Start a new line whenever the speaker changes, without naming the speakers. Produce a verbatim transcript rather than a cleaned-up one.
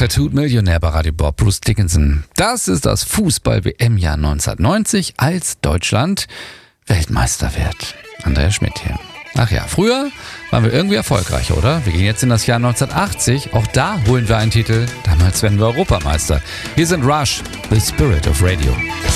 Tattooed Millionär bei Radio Bob, Bruce Dickinson. Das ist das Fußball-W M-Jahr neunzehnhundertneunzig, als Deutschland Weltmeister wird. Andrea Schmidt hier. Ach ja, früher waren wir irgendwie erfolgreich, oder? Wir gehen jetzt in das Jahr neunzehnhundertachtzig. Auch da holen wir einen Titel. Damals werden wir Europameister. Hier sind Rush, The Spirit of Radio.